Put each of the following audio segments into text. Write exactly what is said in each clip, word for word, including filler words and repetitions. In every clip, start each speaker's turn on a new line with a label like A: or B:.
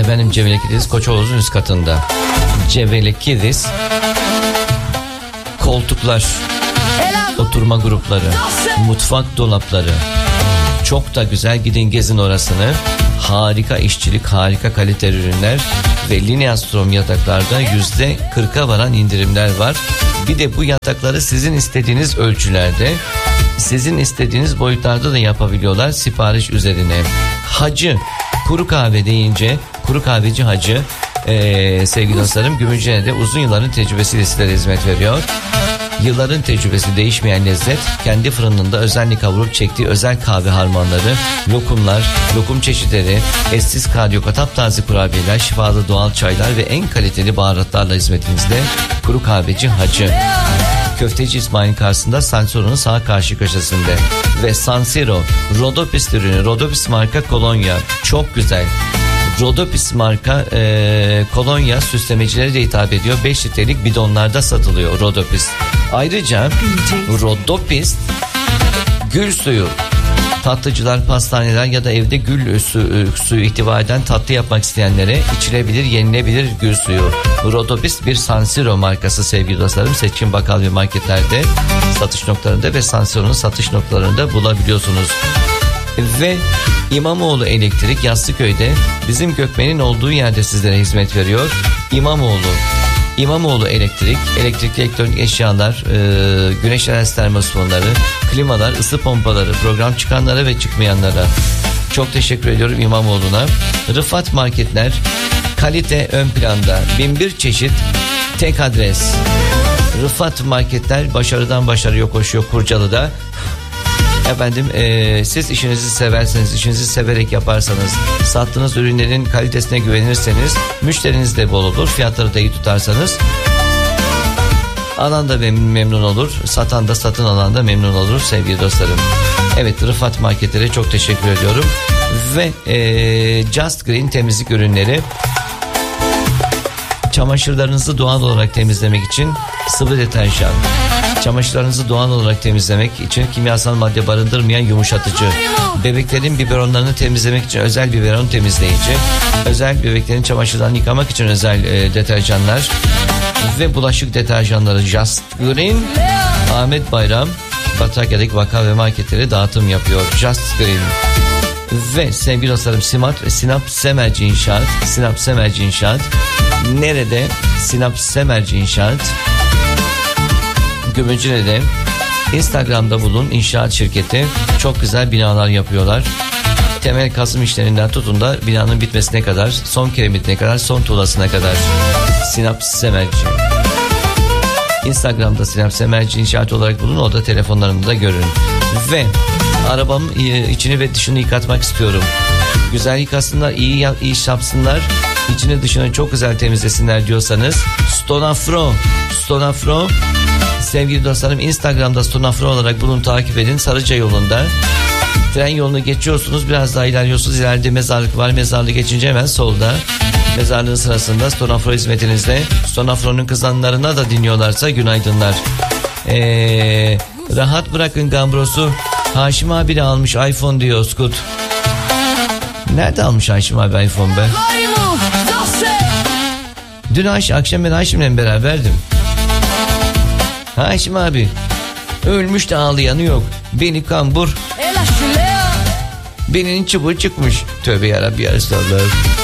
A: Efendim Cevele Kilis Koçoğlu'nun üst katında. Cevele Kilis koltuklar, oturma grupları, mutfak dolapları. Çok da güzel, gidin gezin orasını. Harika işçilik, harika kalite ürünler ve Lineastrom yataklarda yüzde kırka varan indirimler var. Bir de bu yatakları sizin istediğiniz ölçülerde, sizin istediğiniz boyutlarda da yapabiliyorlar sipariş üzerine. Hacı, kuru kahve deyince kuru kahveci Hacı ee, sevgili dostlarım Gümüşhane'de uzun yılların tecrübesiyle sizlere hizmet veriyor. Yılların tecrübesi, değişmeyen lezzet, kendi fırınında özenle kavurup çektiği özel kahve harmanları, lokumlar, lokum çeşitleri, eşsiz karyoka, taptaze kurabiyeler, şifalı doğal çaylar ve en kaliteli baharatlarla hizmetinizde kuru kahveci Hacı. Köfteci İsmail'in karşısında San Siro'nun sağ karşı köşesinde. Ve San Siro Rodopis ürünü, Rodopis marka kolonya, çok güzel. Rodopis marka e, kolonya süslemecilere de hitap ediyor. beş litrelik bidonlarda satılıyor Rodopis. Ayrıca Rodopis gül suyu. Tatlıcılar, pastaneler ya da evde gül su, suyu ihtiva eden tatlı yapmak isteyenlere içilebilir, yenilebilir gül suyu. Rodopis bir San Siro markası sevgili dostlarım. Seçkin bakkal ve marketlerde satış noktalarında ve San Siro'nun satış noktalarında bulabiliyorsunuz. Ve İmamoğlu Elektrik Yassıköy'de bizim Gökmen'in olduğu yerde sizlere hizmet veriyor. İmamoğlu İmamoğlu Elektrik, elektrikli elektronik eşyalar, e, güneş enerjisi termosfonları, klimalar, ısı pompaları, program çıkanlara ve çıkmayanlara. Çok teşekkür ediyorum İmamoğlu'na. Rıfat Marketler, kalite ön planda, bin bir çeşit, tek adres. Rıfat Marketler başarıdan başarıya koşuyor Kurcalı'da. Efendim e, siz işinizi severseniz, işinizi severek yaparsanız, sattığınız ürünlerin kalitesine güvenirseniz, müşteriniz de bol olur, fiyatları da iyi tutarsanız alan da memnun olur, satan da satın alan da memnun olur sevgili dostlarım. Evet, Rıfat Marketlere çok teşekkür ediyorum. Ve e, Just Green temizlik ürünleri, çamaşırlarınızı doğal olarak temizlemek için sıvı deterjan, çamaşırlarınızı doğal olarak temizlemek için kimyasal madde barındırmayan yumuşatıcı, bebeklerin biberonlarını temizlemek için özel biberon temizleyici, özel bebeklerin çamaşırlarını yıkamak için özel e, deterjanlar ve bulaşık deterjanları Just Green. Ahmet Bayram Batrakya'daki vaka ve marketlere dağıtım yapıyor. Just Green. Ve sevgili dostlarım Sinap, Sinap Semerci İnşaat. Sinap Semerci İnşaat. Nerede? Sinap Semerci İnşaat. Gümüşhane'de. Instagram'da bulun inşaat şirketi. Çok güzel binalar yapıyorlar. Temel kazım işlerinden tutun da binanın bitmesine kadar, son kiremitine kadar, son tuğlasına kadar. Sinap Semerci. Instagram'da Sinap Semerci İnşaat olarak bulun. O da telefonlarımda da görün. Ve arabamın içini ve dışını yıkatmak istiyorum. Güzel yıkasınlar, iyi iyi yapsınlar. İçini dışını çok güzel temizlesinler diyorsanız Stonafro. Stonafro. Sevgili dostlarım Instagram'da Stonafro olarak bulun, takip edin. Sarıca yolunda. Tren yolunu geçiyorsunuz, biraz daha ilerliyorsunuz. İleride mezarlık var. Mezarlığı geçince hemen solda. Mezarlığın sırasında Stonafro hizmetinizde. Stonafro'nun kızanlarına da dinliyorlarsa günaydınlar. Eee... Rahat bırakın Gambros'u. Haşim abi de almış iPhone diyor Skut. Nerede almış Haşim abi iPhone be? Dün Haş, akşam ben Haşim'le beraberdim. Haşim abi ölmüş de ağlayanı yok. Beni kambur. Benim çubuğu çıkmış. Tövbe yarabbi ya Resulallah.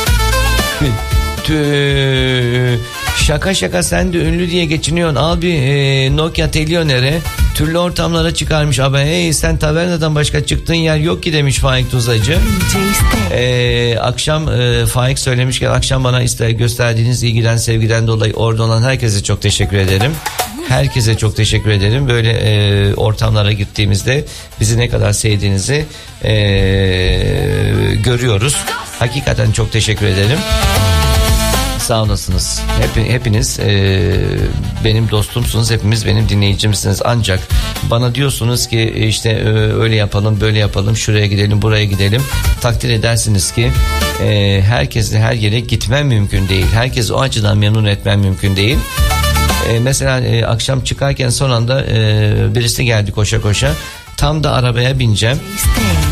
A: Tüh. Şaka şaka sen de ünlü diye geçiniyorsun. Al bir e, Nokia Telionere. Türlü ortamlara çıkarmış. Abi hey sen tavernadan başka çıktığın yer yok ki demiş Faik Tuzacı. Ee, akşam e, Faik söylemişken akşam bana iste, gösterdiğiniz ilgiden, sevgiden dolayı orada olan herkese çok teşekkür ederim. Herkese çok teşekkür ederim. Böyle e, ortamlara gittiğimizde bizi ne kadar sevdiğinizi e, görüyoruz. Hakikaten çok teşekkür ederim. Sağ olasınız. Hep, hepiniz e, benim dostumsunuz. Hepimiz benim dinleyicimsiniz. Ancak bana diyorsunuz ki işte e, öyle yapalım, böyle yapalım, şuraya gidelim, buraya gidelim. Takdir edersiniz ki e, herkesle her yere gitmem mümkün değil. Herkesi o açıdan memnun etmem mümkün değil. E, mesela e, akşam çıkarken son anda e, birisi geldi koşa koşa. Tam da arabaya bineceğim.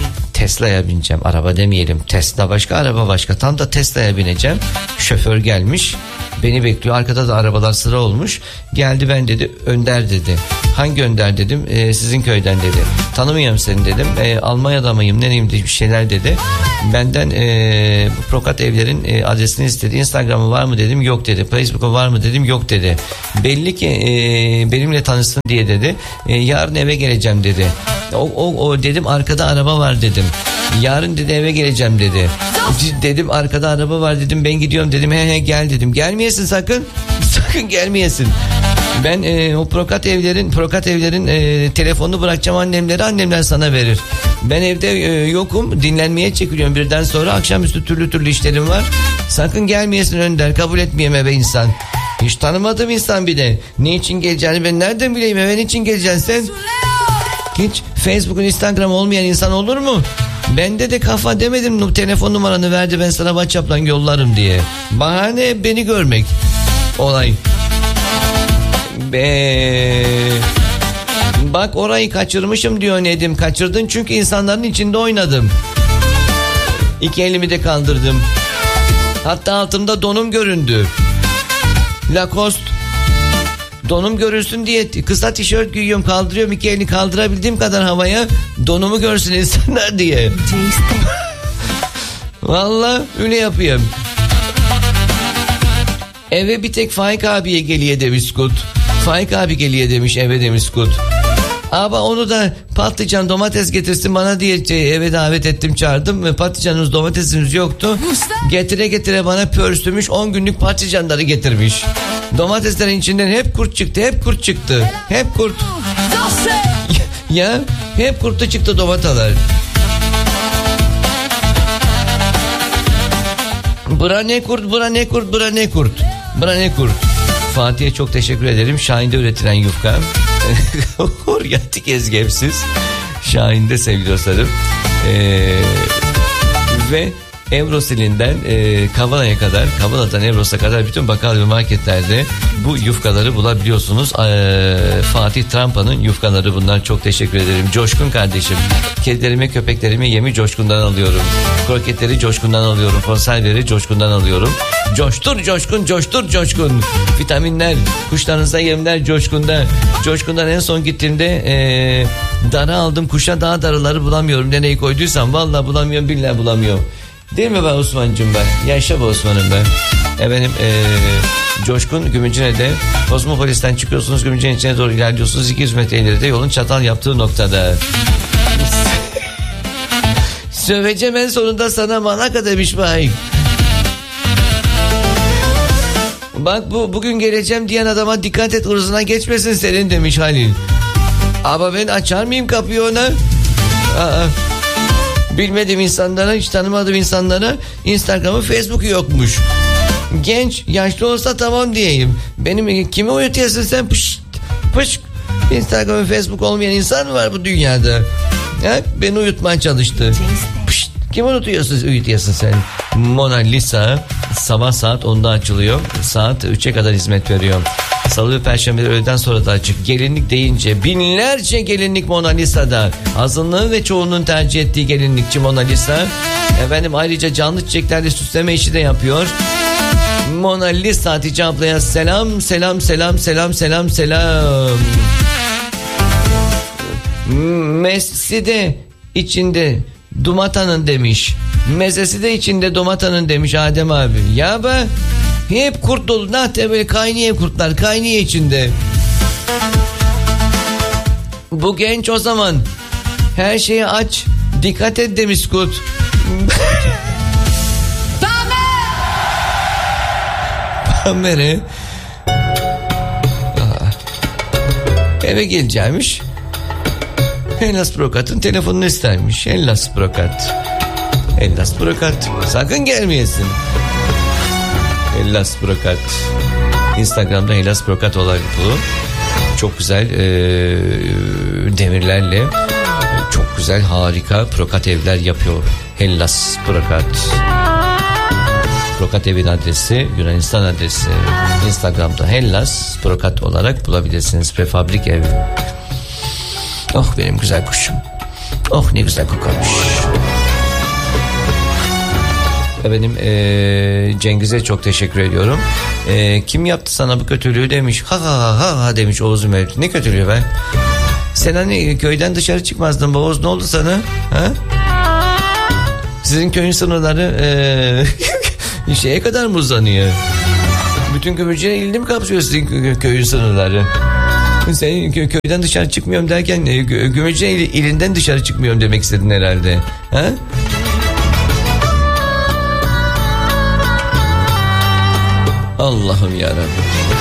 A: Tesla'ya bineceğim. Araba demeyelim. Tesla başka, araba başka. Tam da Tesla'ya bineceğim. Şoför gelmiş. Beni bekliyor. Arkada da arabalar sıra olmuş. Geldi, ben dedi Önder dedi. Hangi Önder dedim. E, sizin köyden dedi. Tanımıyorum seni dedim. E, Almanya'da mıyım nereyim dedi, bir şeyler dedi. Benden e, bu Prokat evlerin e, adresini istedi. Instagram'ı var mı dedim. Yok dedi. Facebook'u var mı dedim. Yok dedi. Belli ki e, benimle tanışsın diye dedi. E, yarın eve geleceğim dedi. O, o, o dedim arkada araba var dedim. Yarın dedi eve geleceğim dedi. Dedim arkada araba var dedim, ben gidiyorum dedim. He he gel dedim. Gelmeyesin sakın. Sakın gelmeyesin. Ben e, o Prokat evlerin Prokat evlerin e, telefonunu bırakacağım annemlere, annemler sana verir. Ben evde e, yokum, dinlenmeye çekiliyorum birden sonra, akşamüstü türlü türlü işlerim var. Sakın gelmeyesin Önder, kabul etmeyeyim eve insan. Hiç tanımadığım insan bir de. Ne için geleceğini ben nereden bileyim, eve niçin geleceksin sen? Hiç Facebook'un Instagram olmayan insan olur mu? Bende de kafa demedim, telefon numaranı verdi ben sana WhatsApp'tan yollarım diye. Bahane beni görmek. Olay. Be. Bak orayı kaçırmışım diyor Nedim. Kaçırdın çünkü insanların içinde oynadım. İki elimi de kaldırdım. Hatta altımda donum göründü. Lacoste. Donum görürsün diye kısa tişört giyiyorum, kaldırıyorum iki elini, kaldırabildiğim kadar havaya, donumu görsün insanlar diye. Vallahi öyle yapıyorum. Eve bir tek Faik abiye geliyor demiş Skut. Faik abi geliyor demiş eve demiş Skut. Ama onu da patlıcan domates getirsin bana diye şey, eve davet ettim, çağırdım ve patlıcanımız domatesimiz yoktu. Getire getire bana pörsümüş, on günlük patlıcanları getirmiş. Domateslerin içinden hep kurt çıktı, hep kurt çıktı. Hep kurt. Ya hep kurtlu çıktı domatalar. Bura ne kurt, bura ne kurt, bura ne kurt. Bura ne kurt. Fatih'e çok teşekkür ederim. Şahin'de üretilen yufka. Oryantik ezgemsiz. Şahin'de sevgili dostlarım. Ee, ve Evrosil'inden e, Kavala'ya kadar, Kavala'dan Evros'a kadar bütün bakkal ve marketlerde bu yufkaları bulabiliyorsunuz. Ee, Fatih Trampa'nın yufkaları bunlar. Çok teşekkür ederim. Coşkun kardeşim. Kedilerime, köpeklerime yemi Coşkun'dan alıyorum. Kroketleri Coşkun'dan alıyorum. Konserveleri Coşkun'dan alıyorum. Coştur Coşkun, coştur Coşkun. Vitaminler, kuşlarınıza yemler Coşkun'da. Coşkun'dan en son gittiğimde e, dara aldım. Kuşa daha darıları bulamıyorum. Nereyi koyduysam vallahi bulamıyorum, billahi bulamıyorum. Değil mi be Osman'cığım be? Yaşa be Osman'ım be. Efendim ee, Coşkun Gümüşhane'de Kozmopolis'ten çıkıyorsunuz, Gümüşhane'nin içine doğru ilerliyorsunuz. iki yüz metre ileride yolun çatal yaptığı noktada. Söveceğim en sonunda sana, Malaka demiş Faik. Bak bu bugün geleceğim diyen adama dikkat et, ırzına geçmesin senin demiş Halil. Ama ben açar mıyım kapıyı ona? Aa. Bilmediğim insanlara, hiç tanımadığım insanlara Instagram'ı, Facebook'u yokmuş. Genç, yaşlı olsa tamam diyeyim. Benim kimi uyutuyorsun sen? Pışt, pışt. Instagram ve Facebook olmayan insan mı var bu dünyada? Ha? Beni uyutmaya çalıştı. Pışt. Kim unutuyorsun, uyutuyorsun sen? Mona Lisa sabah saat onda açılıyor. Saat üçe kadar hizmet veriyor. Salı ve Perşembe öğleden sonra da açık. Gelinlik deyince binlerce gelinlik Mona Lisa'da. Azınlığın ve çoğunun tercih ettiği gelinlikçi Mona Lisa. Efendim ayrıca canlı çiçeklerle süsleme işi de yapıyor. Mona Lisa Hatice ablaya selam selam selam selam selam selam. Messi de içinde domatanın demiş. Mezesi de içinde domatanın demiş Adem abi. Ya be, hep kurt dolu. Nahte böyle kaynıyor kurtlar, kaynıyor içinde. Bu genç o zaman her şeyi aç, dikkat et demiş Kurt. Pamere eve geleceğimiş. Hellas Prokat'ın telefonunu istermiş. Hellas Prokat. Hellas Prokat. Sakın gelmeyesin. Hellas Prokat. Instagram'da Hellas Prokat olarak bu. Çok güzel e, demirlerle çok güzel, harika prokat evler yapıyor. Hellas Prokat. Prokat evin adresi, Yunanistan adresi. Instagram'da Hellas Prokat olarak bulabilirsiniz. Prefabrik ev. Oh benim güzel kuşum. Oh ne güzel kokarmış. Efendim e, Cengiz'e çok teşekkür ediyorum. E, kim yaptı sana bu kötülüğü demiş. Ha ha ha ha demiş Oğuz Mevlüt. Ne kötülüğü be? Sen hani köyden dışarı çıkmazdın Oğuz, ne oldu sana? Ha? Sizin köyün sınırları e, şeye kadar mı uzanıyor? Bütün Gümülcine ilini mi kapsıyor sizin köyün sınırları? Sen köyden dışarı çıkmıyorum derken Gümülcine ilinden dışarı çıkmıyorum demek istedin herhalde. Ha? Allah'ım yarabbim.